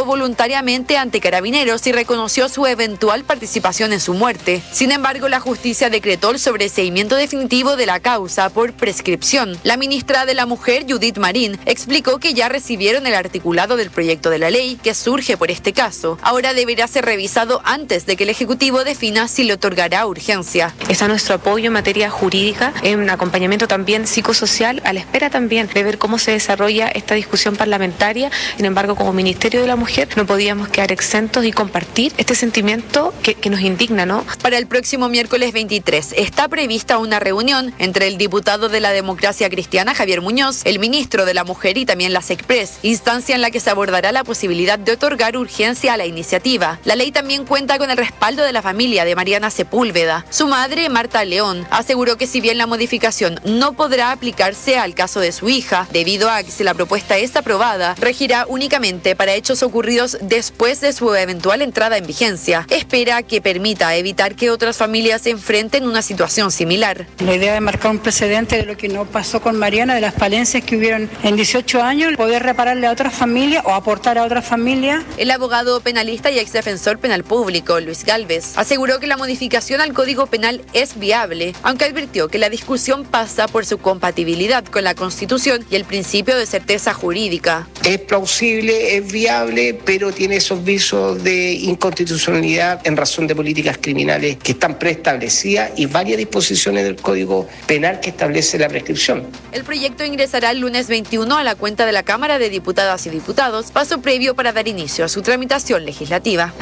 presentó voluntariamente ante Carabineros y reconoció su eventual participación en su muerte. Sin embargo, la justicia decretó el sobreseimiento definitivo de la causa por prescripción. La ministra de la Mujer, Judith Marín, explicó que ya recibieron el articulado del proyecto de la ley que surge por este caso. Ahora deberá ser revisado antes de que el Ejecutivo defina si le otorgará urgencia. Está nuestro apoyo en materia jurídica, en acompañamiento también psicosocial, a la espera también de ver cómo se desarrolla esta discusión parlamentaria. Sin embargo, como Ministerio de la Mujer no podíamos quedar exentos y compartir este sentimiento que nos indigna, ¿no? Para el próximo miércoles 23 está prevista una reunión entre el diputado de la Democracia Cristiana, Javier Muñoz, el ministro de la Mujer y también la SECPRES, instancia en la que se abordará la posibilidad de otorgar urgencia a la iniciativa. La ley también cuenta con el respaldo de la familia de Mariana Sepúlveda. Su madre, Marta León, aseguró que si bien la modificación no podrá aplicarse al caso de su hija, debido a que si la propuesta es aprobada, regirá únicamente para hechos ocurridos después de su eventual entrada en vigencia. Espera que permita evitar que otras familias enfrenten una situación similar. La idea de marcar un precedente de lo que no pasó con Mariana, de las falencias que hubieron en 18 años, poder repararle a otras familias o aportar a otras familias. El abogado penalista y exdefensor penal público, Luis Gálvez, aseguró que la modificación al Código Penal es viable, aunque advirtió que la discusión pasa por su compatibilidad con la Constitución y el principio de certeza jurídica. Es plausible, es viable, pero tiene esos visos de inconstitucionalidad en razón de políticas criminales que están preestablecidas y varias disposiciones del Código Penal que establece la prescripción. El proyecto ingresará el lunes 21 a la cuenta de la Cámara de Diputadas y Diputados, paso previo para dar inicio a su tramitación legislativa.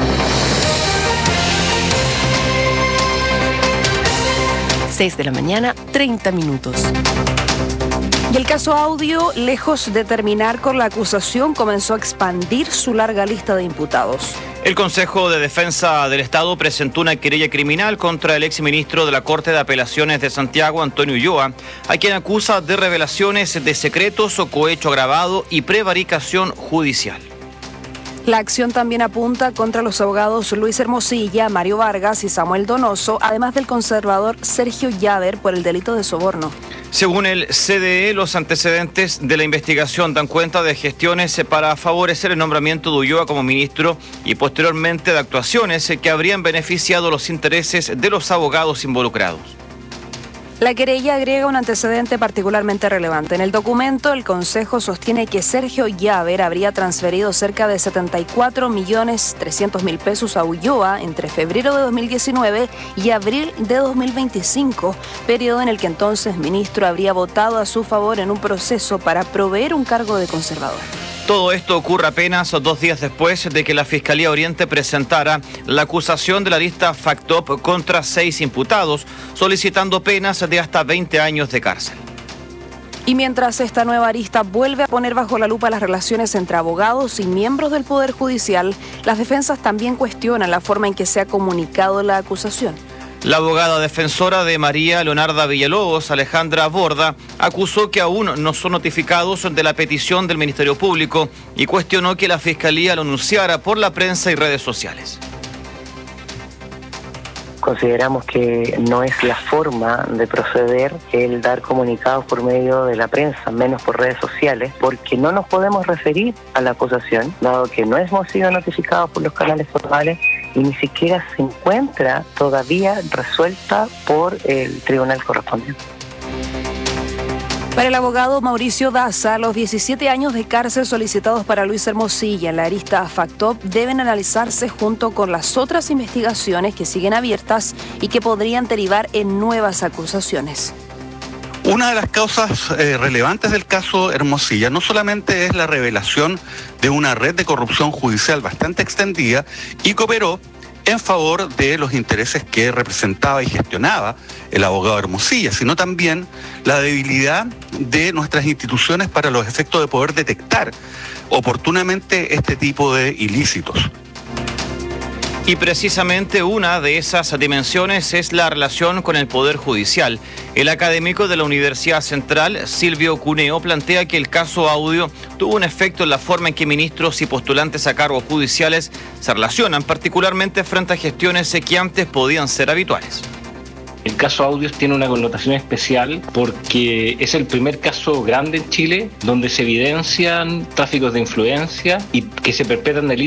6 de la mañana, 30 minutos. Y el caso Audio, lejos de terminar con la acusación, comenzó a expandir su larga lista de imputados. El Consejo de Defensa del Estado presentó una querella criminal contra el exministro de la Corte de Apelaciones de Santiago, Antonio Ulloa, a quien acusa de revelaciones de secretos o cohecho agravado y prevaricación judicial. La acción también apunta contra los abogados Luis Hermosilla, Mario Vargas y Samuel Donoso, además del conservador Sergio Llaver por el delito de soborno. Según el CDE, los antecedentes de la investigación dan cuenta de gestiones para favorecer el nombramiento de Ulloa como ministro y posteriormente de actuaciones que habrían beneficiado los intereses de los abogados involucrados. La querella agrega un antecedente particularmente relevante. En el documento, el Consejo sostiene que Sergio Llaver habría transferido cerca de 74.300.000 pesos a Ulloa entre febrero de 2019 y abril de 2025, periodo en el que entonces ministro habría votado a su favor en un proceso para proveer un cargo de conservador. Todo esto ocurre apenas 2 días después de que la Fiscalía Oriente presentara la acusación de la lista FACTOP contra 6 imputados, solicitando penas de hasta 20 años de cárcel. Y mientras esta nueva arista vuelve a poner bajo la lupa las relaciones entre abogados y miembros del Poder Judicial, las defensas también cuestionan la forma en que se ha comunicado la acusación. La abogada defensora de María Leonarda Villalobos, Alejandra Borda, acusó que aún no son notificados de la petición del Ministerio Público y cuestionó que la Fiscalía lo anunciara por la prensa y redes sociales. Consideramos que no es la forma de proceder el dar comunicados por medio de la prensa, menos por redes sociales, porque no nos podemos referir a la acusación, dado que no hemos sido notificados por los canales formales y ni siquiera se encuentra todavía resuelta por el tribunal correspondiente. Para el abogado Mauricio Daza, los 17 años de cárcel solicitados para Luis Hermosilla en la arista FACTOP deben analizarse junto con las otras investigaciones que siguen abiertas y que podrían derivar en nuevas acusaciones. Una de las causas relevantes del caso Hermosilla no solamente es la revelación de una red de corrupción judicial bastante extendida y que operó en favor de los intereses que representaba y gestionaba el abogado Hermosilla, sino también la debilidad de nuestras instituciones para los efectos de poder detectar oportunamente este tipo de ilícitos. Y precisamente una de esas dimensiones es la relación con el Poder Judicial. El académico de la Universidad Central, Silvio Cuneo, plantea que el caso Audio tuvo un efecto en la forma en que ministros y postulantes a cargos judiciales se relacionan, particularmente frente a gestiones que antes podían ser habituales. El caso Audios tiene una connotación especial porque es el primer caso grande en Chile donde se evidencian tráficos de influencia y que se perpetran delitos